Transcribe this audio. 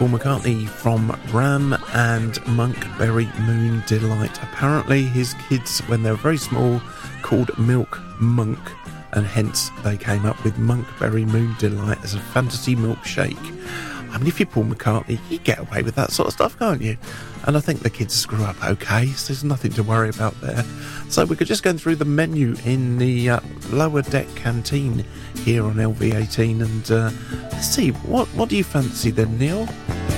Paul McCartney from Ram and Monkberry Moon Delight. Apparently his kids, when they were very small, called Milk Monk, and hence they came up with Monkberry Moon Delight as a fantasy milkshake. I mean, if you're Paul McCartney, you get away with that sort of stuff, can't you? And I think the kids screw up okay, so there's nothing to worry about there. So we could just go through the menu in the lower deck canteen here on LV18, and let's see, what do you fancy then, Neil?